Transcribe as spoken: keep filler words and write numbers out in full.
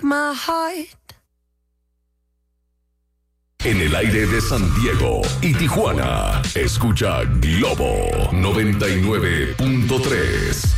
my heart. En el aire de San Diego y Tijuana, escucha Globo noventa y nueve punto tres.